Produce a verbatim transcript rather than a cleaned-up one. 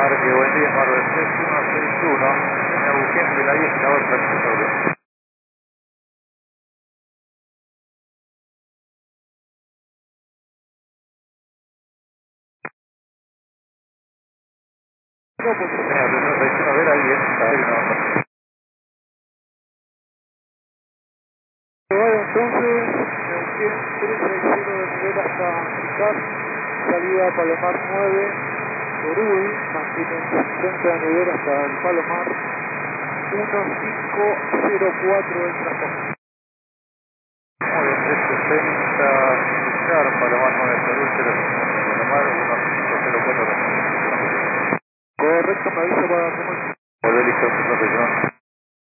Parque, buen día, Marvel tres uno seis uno, en Neuquén de la diez, la otra sobre. No, pues señor, no seis uno de la diez, está bien, no. Vaya entonces, Neuquén tres seis cero de nivel hasta Angicar, salida Palomar nueve, Orui, mantienen cincuenta de nivel hasta el Palomar, uno cinco cero cuatro el transporte. Muy bien, tres sesenta, Luchar, Palomar nueve, Perú, cero cincuenta, Palomar uno cinco cero cuatro. Correcto, me avisa para